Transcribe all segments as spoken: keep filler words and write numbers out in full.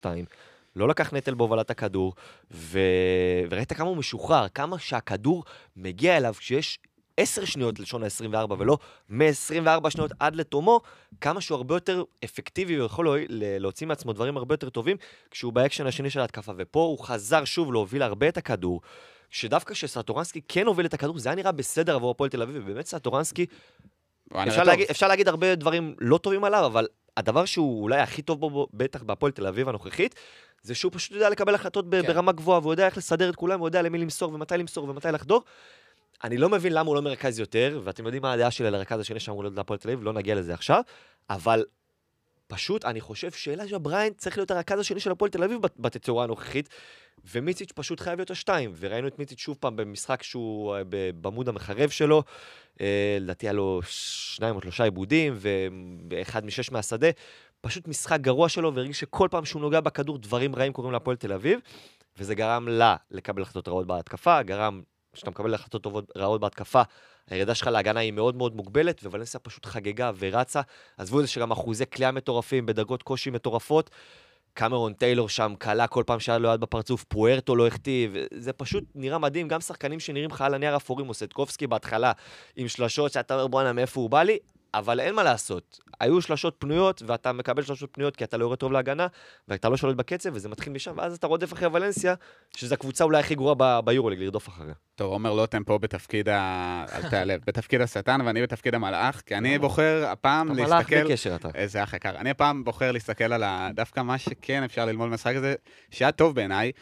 שתיים, לא לקח נטל בהובלת הכדור, ו... וראית כמה הוא משוחרר, כמה שהכדור מגיע אליו כשיש עשר שניות לשון ה-עשרים וארבע, ולא מ-עשרים וארבע שניות עד לתומו, כמה שהוא הרבה יותר אפקטיבי, ויכול להוציא מעצמו דברים הרבה יותר טובים, כשהוא באקשן השני של ההתקפה, ופה הוא חזר שוב להוביל הרבה את הכדור, שדווקא שסטורנסקי כן הוביל את הכדור, זה היה נראה בסדר עבור הפועל תל אביב, ובאמת סטורנסקי, אפשר להגיד, אפשר להגיד הרבה דברים לא טובים עליו, אבל הדבר שהוא אולי הכי טוב בו, בטח בהפועל תל אביב הנוכחית, זה שהוא פשוט יודע לקבל החלטות כן. ברמה גבוהה, והוא יודע איך לסדר את כולם, הוא יודע למי למסור ומתי למסור ומתי לחדור. אני לא מבין למה הוא לא מרכז יותר, ואתם יודעים מה הדעה שלי לרכז השני שאמור להיות להפועל תל אביב, לא נגיע לזה עכשיו, אבל פשוט אני חושב שאלעז'ה בריינט צריך להיות הרכז השני של הפועל תל אביב בתצורה הנוכחית, ומיציץ' פשוט חייב להיות השתיים, וראינו את מיציץ' שוב פעם במשחק שהוא במוד המחרב שלו, לדעתי היה לו שניים או שלושה עיבודים, ואחד משש מהשדה, פשוט משחק גרוע שלו, והרגיש שכל פעם שהוא נוגע בכדור, דברים רעים קוראים להפועל תל אביב, וזה גרם לה לקבל החלטות רעות בהתקפה, גרם שאתה מקבל החלטות טובות רעות בהתקפה, הירידה שלך להגנה היא מאוד מאוד מוגבלת, ווולנסיה פשוט חגגה ורצה, עזבו את זה שגם אחוזי כלייה מטורפים, בדרגות קושי מטורפות, קמרון טיילור שם קלה כל פעם שהיה לו יד בפרצוף, פוארטו לא הכתיב, זה פשוט נראה מדהים, גם שחקנים שנראים לך על הנייר אפורים, מוסטקובסקי בהתחלה, עם שלשות שאתה אומר בואנה מאיפה הוא בא לי, אבל אין מה לעשות. היו שלשות פנויות, ואתה מקבל שלשות פנויות כי אתה לא יורד טוב להגנה, ואתה לא שולט בקצב, וזה מתחיל משם, ואז אתה רודף אחרי ולנסיה, שזו הקבוצה אולי הכי גרועה ביורוליג, לרדוף אחריה. טוב, עומר לוטם פה בתפקיד ה... אל תעלב, בתפקיד השטן, ואני בתפקיד המלאך, כי אני בוחר הפעם להסתכל... המלאך בקשר אתה. איזה אח יקר. אני הפעם בוחר להסתכל על דווקא מה שכן אפשר ללמוד במשחק הזה, שהיה טוב בעיניי,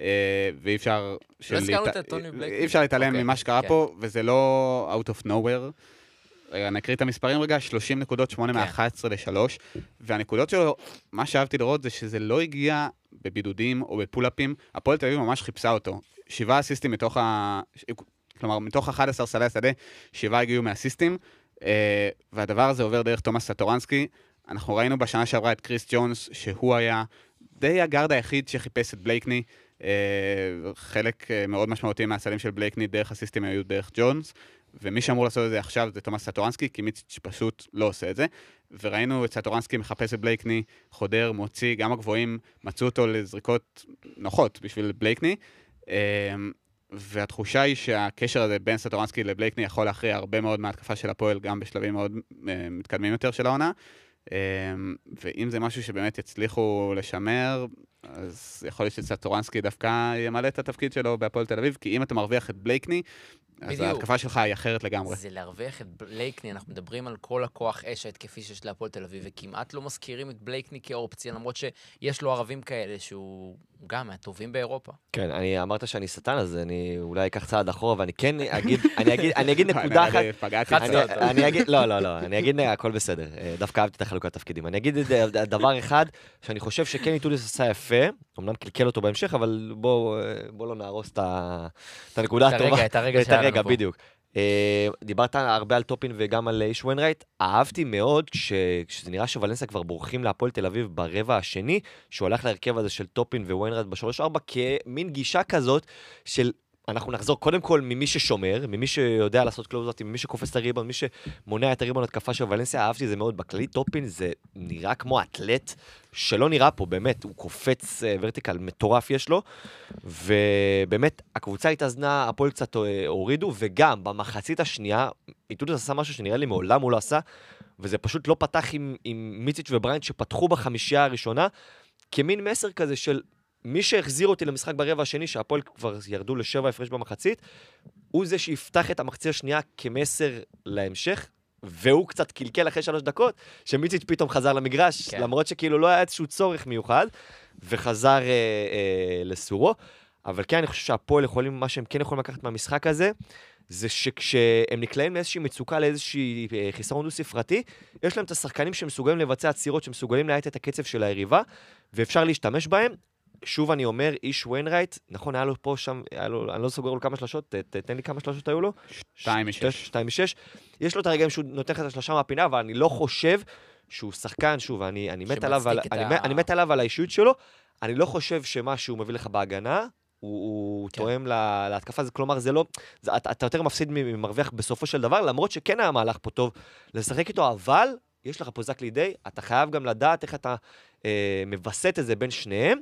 ואי אפשר... לא הזכרנו את טוני בלייק. אי אפשר להתעלם ממה שקרה פה, וזה לא out of nowhere. נקריא את המספרים רגע, שלושים נקודות, שמונה מ-אחת עשרה ל-שלוש, והנקודות שלו, מה שאהבתי לראות זה שזה לא הגיע בבידודים או בפולאפים, הפועל תל אביב ממש חיפשה אותו. שבעה אסיסטים מתוך ה... כלומר, מתוך אחד עשר סלי השדה, שבעה הגיעו מאסיסטים, והדבר הזה עובר דרך תומאס סטורנסקי. אנחנו ראינו בשנה שעברה את קריס ג'ונס, שהוא היה די הגארד היחיד שחיפש את בלייקני, חלק מאוד משמעותי מהסלים של בלייקני דרך אסיסטים היו דרך ג'ונס, ומי שאמור לעשות את זה עכשיו זה תומאס סטורנסקי, כי מיציץ' פשוט לא עושה את זה, וראינו את סטורנסקי מחפש את בלייקני, חודר, מוציא, גם הגבוהים מצאו אותו לזריקות נוחות בשביל בלייקני, והתחושה היא שהקשר הזה בין סטורנסקי לבלייקני יכול להכריע הרבה מאוד מההתקפה של הפועל, גם בשלבים מאוד מתקדמים יותר של העונה, ואם זה משהו שבאמת יצליחו לשמר, אז יכול להיות שסטורנסקי דווקא ימלא את התפקיד שלו בהפועל תל אביב, כי אם אתה מרוויח את בלייקני, אז ההתקפה שלך היא אחרת לגמרי. זה להרוויח את בלייקני, אנחנו מדברים על כל הכוח אש ההתקפי שיש להפועל תל אביב, וכמעט לא מזכירים את בלייקני כאופציה, למרות שיש לו ערבים כאלה שהוא גם מהטובים באירופה. כן, אני אמרת שאני שטן, אז אני אולי אקח צעד אחורה, ואני כן אגיד, אני אגיד, אני אגיד נקודה אחת. אני אגיד, לא, לא, לא, אני אגיד, הכל בסדר. דווקא אהבתי את החלוקת תפקידים. אני אגיד דבר אחד, שאני חושב שכן איטודיס עשה יפה, אמנם קלקל אותו בהמשך, אבל בוא, בוא לא נהרוס את הנקודה הטובה. את הרגע, את הרגע, בדיוק. דיברת הרבה על טופין וגם על איש וויינרייט. אהבתי מאוד כשזה נראה שוולנסיה כבר בורחים להפועל תל אביב ברבע השני, שהוא הלך להרכב הזה של טופין וויינרייט בשלוש ארבע, כמין גישה כזאת של אנחנו נחזור קודם כל ממי ששומר, ממי שיודע לעשות קלוזות, ממי שקופץ את הריבון, ממי שמונע את הריבון התקפה של ולנסיה. אהבתי זה מאוד בכללי. טופין זה נראה כמו אתלט שלא נראה פה, באמת, הוא קופץ ורטיקל מטורף יש לו, ובאמת הקבוצה התאזנה, הפועל קצת הורידו, וגם במחצית השנייה, איטודיס עשה משהו שנראה לי מעולם הוא לא עשה, וזה פשוט לא פתח עם, עם מיציץ' ובריינט שפתחו בחמישייה הראשונה, כמין מסר כזה של מי שהחזיר אותי למשחק ברבע השני, שהפועל כבר ירדו לשבע הפרש במחצית, הוא זה שיפתח את המחצית השנייה כמסר להמשך, והוא קצת קלקל אחרי שלוש דקות, שמיציץ' פתאום חזר למגרש, כן. למרות שכאילו לא היה איזשהו צורך מיוחד, וחזר אה, אה, לסורו. אבל כן, אני חושב שהפועל יכולים, מה שהם כן יכולים לקחת מהמשחק הזה, זה שכשהם נקלעים לאיזושהי מצוקה, לאיזושהי חיסרון דו-ספרתי, יש להם את השחקנים שמסוגלים לבצע עצירות, שמסוגלים להאט את הקצב של היריבה, ואפשר להשתמש בהם. שוב אני אומר, איש וויינרייט, נכון, היה לו פה שם, היה לו, אני לא סוגר לו כמה שלשות, ת, תן לי כמה שלשות היו לו. שתיים משש. שתיים משש. יש לו את הרגעים שהוא נותן לך את השלושה מהפינה, אבל אני לא חושב שהוא שחקן, שוב, אני, אני מת עליו, על, אני, ה... אני מת עליו על האישיות שלו, אני לא חושב שמה שהוא מביא לך בהגנה, הוא, הוא כן. תואם לה, להתקפה, זה, כלומר, זה לא, זה, אתה, אתה יותר מפסיד ממרוויח בסופו של דבר, למרות שכן היה מהלך פה טוב לשחק איתו, אבל יש לך פה זק לידי, אתה חייב גם לדעת איך אתה אה, מבסט את זה בין שניהם,